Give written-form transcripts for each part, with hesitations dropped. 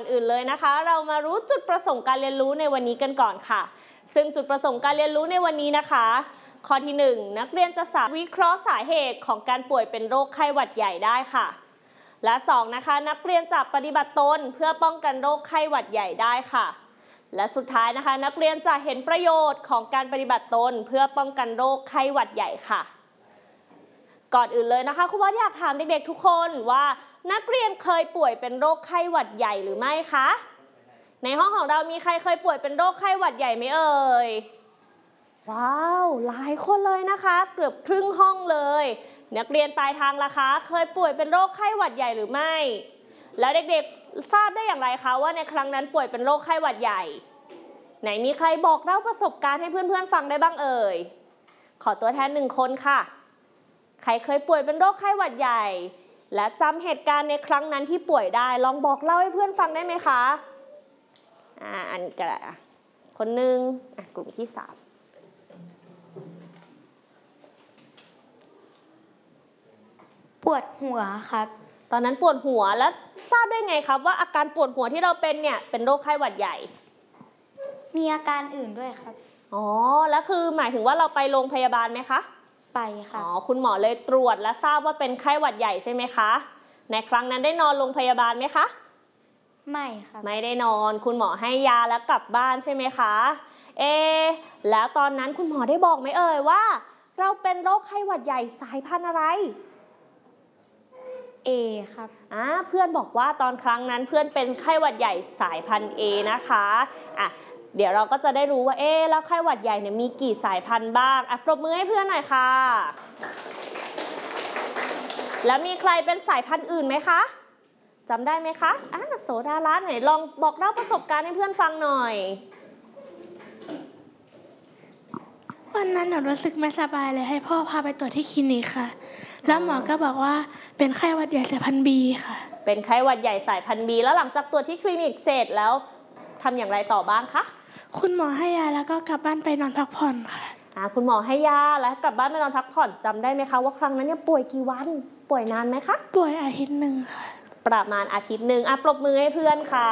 ก่อนอื่นเลยนะคะเรามารู้จุดประสงค์การเรียนรู้ในวันนี้กันก่อนค่ะซึ่งจุดประสงค์การเรียนรู้ในวันนี้นะคะข้อที่1นักเรียนจะสามารถวิเคราะห์สาเหตุของการป่วยเป็นโรคไข้หวัดใหญ่ได้ค่ะและ2นะคะนักเรียนจะปฏิบัติตนเพื่อป้องกันโรคไข้หวัดใหญ่ได้ค่ะและสุดท้ายนะคะนักเรียนจะเห็นประโยชน์ของการปฏิบัติตนเพื่อป้องกันโรคไข้หวัดใหญ่ค่ะก่อนอื่นเลยนะคะครูวัดอยากถามเด็กๆทุกคนว่านักเรียนเคยป่วยเป็นโรคไข้หวัดใหญ่หรือไม่คะในห้องของเรามีใครเคยป่วยเป็นโรคไข้หวัดใหญ่ไหมเอ่ยว้าวหลายคนเลยนะคะเกือบครึ่งห้องเลยนักเรียนปลายทางล่ะคะเคยป่วยเป็นโรคไข้หวัดใหญ่หรือไม่แล้วเด็กๆทราบได้อย่างไรคะว่าในครั้งนั้นป่วยเป็นโรคไข้หวัดใหญ่ไหนมีใครบอกเล่าประสบการณ์ให้เพื่อนๆฟังได้บ้างเอ่ยขอตัวแทน1คนค่ะใครเคยป่วยเป็นโรคไข้หวัดใหญ่และจำเหตุการณ์ในครั้งนั้นที่ป่วยได้ลองบอกเล่าให้เพื่อนฟังได้ไหมคะอันกระคนหนึ่งกลุ่มที่3 ปวดหัวครับตอนนั้นปวดหัวแล้วทราบได้ไงครับว่าอาการปวดหัวที่เราเป็นเนี่ยเป็นโรคไข้หวัดใหญ่มีอาการอื่นด้วยครับแล้วคือหมายถึงว่าเราไปโรงพยาบาลไหมคะไปค่ะคุณหมอเลยตรวจและทราบว่าเป็นไข้หวัดใหญ่ใช่ไหมคะในครั้งนั้นได้นอนโรงพยาบาลไหมคะไม่ครับไม่ได้นอนคุณหมอให้ยาแล้วกลับบ้านใช่ไหมคะแล้วตอนนั้นคุณหมอได้บอกไหมเอ่ยว่าเราเป็นโรคไข้หวัดใหญ่สายพันธุ์อะไร A ครับเพื่อนบอกว่าตอนครั้งนั้นเพื่อนเป็นไข้หวัดใหญ่สายพันธุ์ A นะคะเดี๋ยวเราก็จะได้รู้ว่าแล้วไข้หวัดใหญ่เนี่ยมีกี่สายพันธุ์บ้างปรบมือให้เพื่อนหน่อยค่ะแล้วมีใครเป็นสายพันธุ์อื่นไหมคะจำได้ไหมคะโสดารัตน์ไหนลองบอกเล่าประสบการณ์ให้เพื่อนฟังหน่อยวันนั้นหนูรู้สึกไม่สบายเลยให้พ่อพาไปตรวจที่คลินิกค่ะแล้วหมอก็บอกว่าเป็นไข้หวัดใหญ่สายพันธุ์ B ค่ะเป็นไข้หวัดใหญ่สายพันธุ์ B แล้วหลังจากตรวจที่คลินิกเสร็จแล้วทำอย่างไรต่อบ้างคะคุณหมอให้ยาแล้วก็กลับบ้านไปนอนพักผ่อนค่ะคุณหมอให้ยาแล้วกลับบ้านไปนอนพักผ่อนจำได้ไหมคะว่าครั้งนั้นเนี่ยป่วยกี่วันป่วยนานไหมคะป่วยอาทิตย์หนึ่งค่ะประมาณอาทิตย์หนึ่งปรบมือให้เพื่อนค่ะ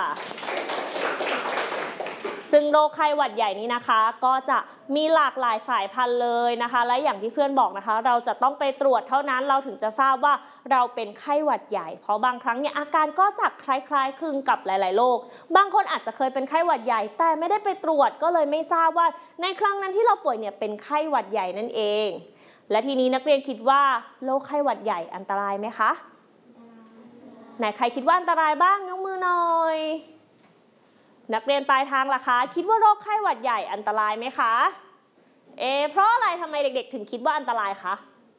ซึ่งโรคไข้หวัดใหญ่นี้นะคะก็จะมีหลากหลายสายพันธุ์เลยนะคะและอย่างที่เพื่อนบอกนะคะเราจะต้องไปตรวจเท่านั้นเราถึงจะทราบว่าเราเป็นไข้หวัดใหญ่เพราะบางครั้งเนี่ยอาการก็จะคล้ายๆคลึงกับหลายๆโรคบางคนอาจจะเคยเป็นไข้หวัดใหญ่แต่ไม่ได้ไปตรวจก็เลยไม่ทราบว่าในครั้งนั้นที่เราป่วยเนี่ยเป็นไข้หวัดใหญ่นั่นเองและทีนี้นักเรียนคิดว่าโรคไข้หวัดใหญ่อันตรายไหมคะไหนใครคิดว่าอันตรายบ้างยกมือหน่อยนักเรียนปลายทางล่ะคะคิดว่าโรคไข้หวัดใหญ่อันตรายไหมคะเพราะอะไรทำไมเด็กๆถึงคิดว่าอันตรายคะ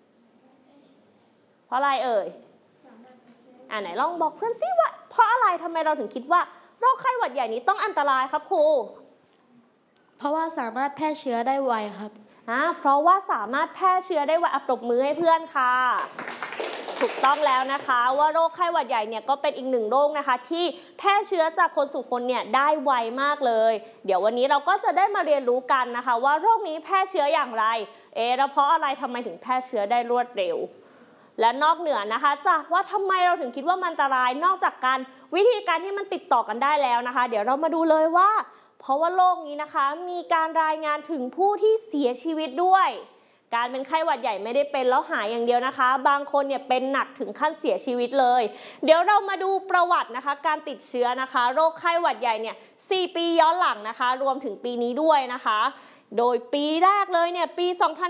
เพราะอะไรเอ่ยไหนลองบอกเพื่อนซิว่าเพราะอะไรทำไมเราถึงคิดว่าโรคไข้หวัดใหญ่นี้ต้องอันตรายครับครูเพราะว่าสามารถแพร่เชื้อได้ไวครับเพราะว่าสามารถแพร่เชื้อได้ไวปรบมือให้เพื่อนค่ะถูกต้องแล้วนะคะว่าโรคไข้หวัดใหญ่เนี่ยก็เป็นอีก1โรคนะคะที่แพร่เชื้อจากคนสู่คนเนี่ยได้ไวมากเลยเดี๋ยววันนี้เราก็จะได้มาเรียนรู้กันนะคะว่าโรคนี้แพร่เชื้ออย่างไรแล้วเพราะอะไรทำไมถึงแพร่เชื้อได้รวดเร็วและนอกเหนือนะคะจากว่าทำไมเราถึงคิดว่ามันอันตรายนอกจากการวิธีการที่มันติดต่อกันได้แล้วนะคะเดี๋ยวเรามาดูเลยว่าเพราะว่าโรคนี้นะคะมีการรายงานถึงผู้ที่เสียชีวิตด้วยการเป็นไข้หวัดใหญ่ไม่ได้เป็นแล้วหายอย่างเดียวนะคะบางคนเนี่ยเป็นหนักถึงขั้นเสียชีวิตเลยเดี๋ยวเรามาดูประวัตินะคะการติดเชื้อนะคะโรคไข้หวัดใหญ่เนี่ย4 ปีย้อนหลังนะคะรวมถึงปีนี้ด้วยนะคะโดยปีแรกเลยเนี่ยปี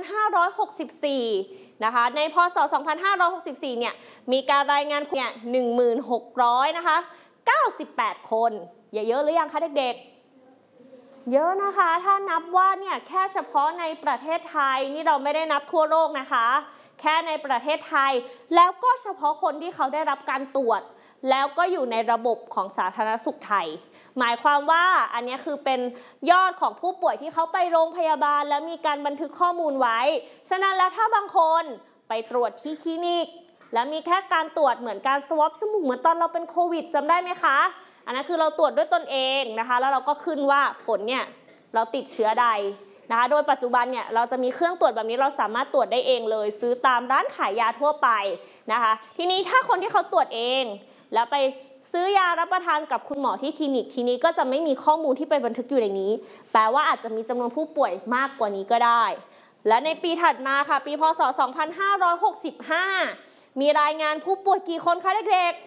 2564 นะคะในพ.ศ. 2564 เนี่ยมีการรายงานเนี่ย 1,600 นะคะ98 คนเยอะหรือยังคะเด็กๆเยอะนะคะถ้านับว่าเนี่ยแค่เฉพาะในประเทศไทยนี่เราไม่ได้นับทั่วโลกนะคะแค่ในประเทศไทยแล้วก็เฉพาะคนที่เขาได้รับการตรวจแล้วก็อยู่ในระบบของสาธารณสุขไทยหมายความว่าอันนี้คือเป็นยอดของผู้ป่วยที่เขาไปโรงพยาบาลแล้วมีการบันทึกข้อมูลไว้ฉะนั้นแล้วถ้าบางคนไปตรวจที่คลินิกแล้วมีแค่การตรวจเหมือนการสวอปจมูกเหมือนตอนเราเป็นโควิดจำได้ไหมคะอันนั้นคือเราตรวจด้วยตนเองนะคะแล้วเราก็ขึ้นว่าผลเนี่ยเราติดเชื้อใดนะคะโดยปัจจุบันเนี่ยเราจะมีเครื่องตรวจแบบนี้เราสามารถตรวจได้เองเลยซื้อตามร้านขายยาทั่วไปนะคะทีนี้ถ้าคนที่เขาตรวจเองแล้วไปซซื้อยารับประทานกับคุณหมอที่คลินิกทีนี้ก็จะไม่มีข้อมูลที่ไปบันทึกอยู่ในนี้แปลว่าอาจจะมีจำนวนผู้ป่วยมากกว่านี้ก็ได้และในปีถัดมาค่ะปีพศ 2565 มีรายงานผู้ป่วยกี่คนคะเด็กๆ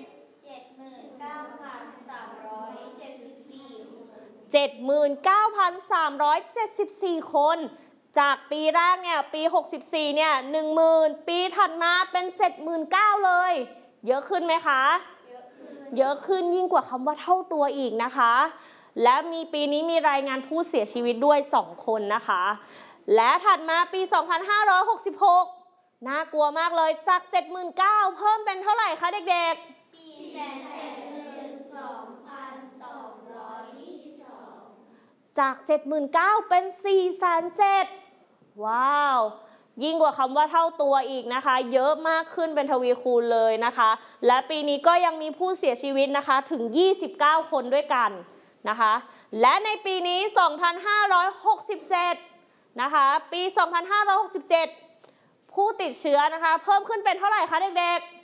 79,374 คน จากปีแรกเนี่ยปี 64 เนี่ย 10,000 ปีถัดมาเป็น 79,000 เลย เยอะขึ้นไหมคะ เยอะขึ้นยิ่งกว่าคำว่าเท่าตัวอีกนะคะ และมีปีนี้มีรายงานผู้เสียชีวิตด้วย 2 คนนะคะ และถัดมาปี 2566 น่ากลัวมากเลยจาก 79,000 เพิ่มเป็นเท่าไหร่คะเด็กๆ จาก 79,000 เป็น 407,000 ว้าว ยิ่งกว่าคำว่าเท่าตัวอีกนะคะ เยอะมากขึ้นเป็นทวีคูณเลยนะคะ และปีนี้ก็ยังมีผู้เสียชีวิตนะคะถึง 29 คนด้วยกันนะคะ และในปีนี้ 2567 นะคะ ปี 2567 ผู้ติดเชื้อนะคะเพิ่มขึ้นเป็นเท่าไหร่คะเด็กๆ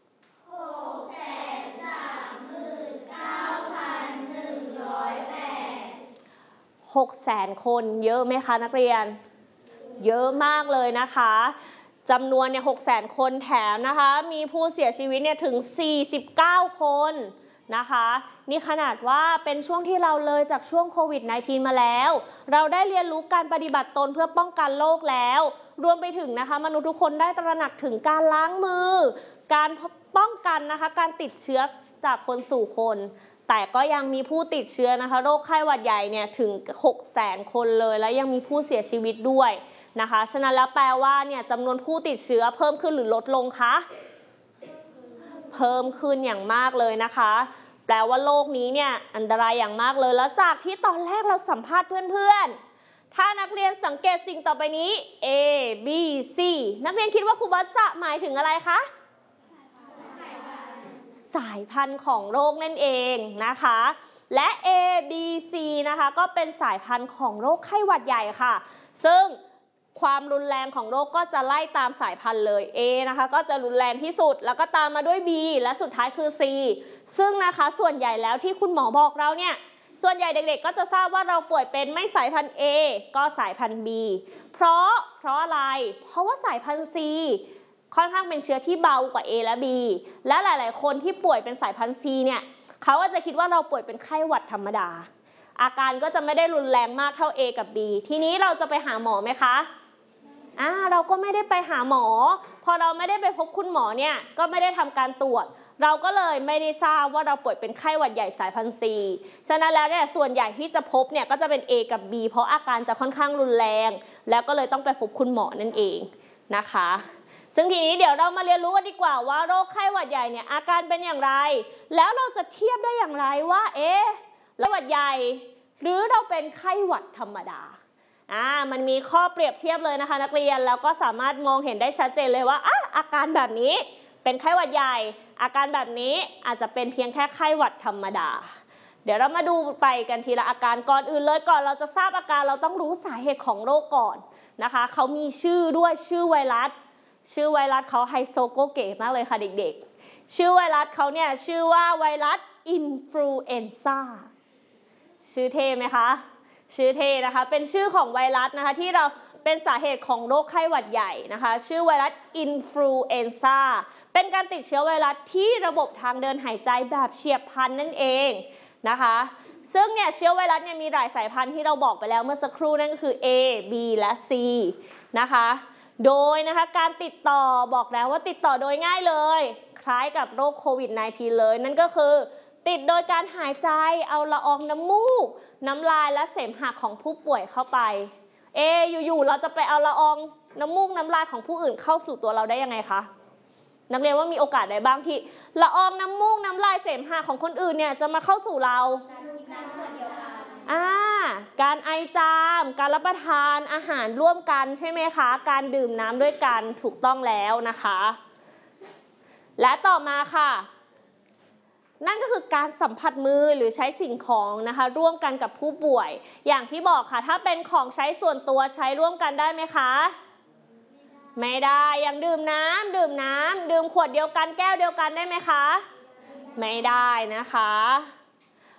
600,000 คนเยอะไหมคะนักเรียนเยอะมากเลยนะคะจำนวนเนี่ย 600,000 คนแถมนะคะมีผู้เสียชีวิตเนี่ยถึง 49 คนนะคะนี่ขนาดว่าเป็นช่วงที่เราเลยจากช่วงโควิด -19 มาแล้วเราได้เรียนรู้การปฏิบัติตนเพื่อป้องกันโรคแล้วรวมไปถึงนะคะมนุษย์ทุกคนได้ตระหนักถึงการล้างมือการป้องกันนะคะการติดเชื้อจากคนสู่คนแต่ก็ยังมีผู้ติดเชื้อนะคะโรคไข้หวัดใหญ่เนี่ยถึง 600,000 คนเลยและยังมีผู้เสียชีวิตด้วยนะคะฉะนั้นแล้วแปลว่าเนี่ยจำนวนผู้ติดเชื้อเพิ่มขึ้นหรือลดลงคะเพิ่มขึ้นอย่างมากเลยนะคะแปลว่าโรคนี้เนี่ยอันตรายอย่างมากเลยแล้วจากที่ตอนแรกเราสัมภาษณ์เพื่อนๆถ้านักเรียนสังเกตสิ่งต่อไปนี้ A B C นักเรียนคิดว่าครูบอสจะหมายถึงอะไรคะสายพันธุ์ของโรคนั่นเองนะคะและ A B C นะคะก็เป็นสายพันธุ์ของโรคไข้หวัดใหญ่ค่ะซึ่งความรุนแรงของโรคก็จะไล่ตามสายพันธุ์เลย A นะคะก็จะรุนแรงที่สุดแล้วก็ตามมาด้วย B และสุดท้ายคือ C ซึ่งนะคะส่วนใหญ่แล้วที่คุณหมอบอกเราเนี่ยส่วนใหญ่เด็กๆก็จะทราบว่าเราป่วยเป็นไม่สายพันธุ์ A ก็สายพันธุ์ B เพราะอะไรเพราะว่าสายพันธุ์ Cค่อนข้างเป็นเชื้อที่เบากว่า A และ B และหลายๆคนที่ป่วยเป็นสายพันธุ์ C เนี่ยเขาอาจจะคิดว่าเราป่วยเป็นไข้หวัดธรรมดาอาการก็จะไม่ได้รุนแรงมากเท่า A กับ B ทีนี้เราจะไปหาหมอไหมคะเราก็ไม่ได้ไปหาหมอพอเราไม่ได้ไปพบคุณหมอเนี่ยก็ไม่ได้ทำการตรวจเราก็เลยไม่ได้ทราบว่าเราป่วยเป็นไข้หวัดใหญ่สายพันธุ์ C ฉะนั้นแล้วเนี่ยส่วนใหญ่ที่จะพบเนี่ยก็จะเป็น A กับ B เพราะอาการจะค่อนข้างรุนแรงแล้วก็เลยต้องไปพบคุณหมอนั่นเองนะคะซึ่งทีนี้เดี๋ยวเรามาเรียนรู้กันดีกว่าว่าโรคไข้หวัดใหญ่เนี่ยอาการเป็นอย่างไรแล้วเราจะเทียบได้อย่างไรว่าโรคหวัดใหญ่หรือเราเป็นไข้หวัดธรรมดามันมีข้อเปรียบเทียบเลยนะคะนักเรียนแล้วก็สามารถมองเห็นได้ชัดเจนเลยว่าอาการแบบนี้เป็นไข้หวัดใหญ่อาการแบบนี้อาจจะเป็นเพียงแค่ไข้หวัดธรรมดาเดี๋ยวเรามาดูไปกันทีละอาการก่อนอื่นเลยก่อนเราจะทราบอาการเราต้องรู้สาเหตุของโรคก่อนนะคะเขามีชื่อด้วยชื่อไวรัสเขาไฮโซโกเก๋มากเลยค่ะเด็กๆชื่อไวรัสเขาเนี่ยชื่อว่าไวรัสอินฟลูเอนซ่าชื่อเท่ไหมคะชื่อเท่นะคะเป็นชื่อของไวรัสนะคะที่เราเป็นสาเหตุของโรคไข้หวัดใหญ่นะคะชื่อไวรัสอินฟลูเอนซ่าเป็นการติดเชื้อไวรัสที่ระบบทางเดินหายใจแบบเฉียบพลันนั่นเองนะคะซึ่งเนี่ยเชื้อไวรัสเนี่ยมีหลายสายพันธุ์ที่เราบอกไปแล้วเมื่อสักครู่นั่นก็คือ A B และ C นะคะโดยนะคะการติดต่อบอกแล้วว่าติดต่อโดยง่ายเลยคล้ายกับโรคโควิด -19 เลยนั่นก็คือติดโดยการหายใจเอาละอองน้ำมูกน้ำลายและเสมหะของผู้ป่วยเข้าไปอยู่ๆเราจะไปเอาละอองน้ำมูกน้ำลายของผู้อื่นเข้าสู่ตัวเราได้ยังไงคะนักเรียนว่ามีโอกาสใดบ้างที่ละอองน้ำมูกน้ำลายเสมหะของคนอื่นเนี่ยจะมาเข้าสู่เราการไอจามการรับประทานอาหารร่วมกันใช่ไหมคะการดื่มน้ำด้วยกันถูกต้องแล้วนะคะและต่อมาค่ะนั่นก็คือการสัมผัสมือหรือใช้สิ่งของนะคะร่วมกันกับผู้ป่วยอย่างที่บอกค่ะถ้าเป็นของใช้ส่วนตัวใช้ร่วมกันได้ไหมคะไม่ได้อย่างดื่มขวดเดียวกันแก้วเดียวกันได้ไหมคะไม่ได้นะคะ